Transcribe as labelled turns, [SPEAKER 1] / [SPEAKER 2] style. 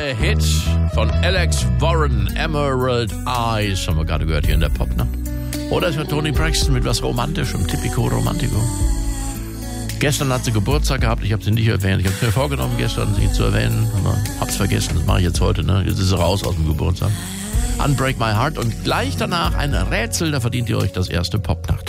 [SPEAKER 1] der Hit von Alex Warren, Emerald Eyes, haben wir gerade gehört hier in der Pop, ne? Oder ist mit Toni Braxton mit was Romantischem, Typico Romantico. Gestern hat sie Geburtstag gehabt, ich habe sie nicht erwähnt. Ich habe mir vorgenommen, gestern sie zu erwähnen, aber hab's vergessen, das mache ich jetzt heute, ne? Jetzt ist sie raus aus dem Geburtstag. Unbreak My Heart und gleich danach ein Rätsel, da verdient ihr euch das erste Popnacht.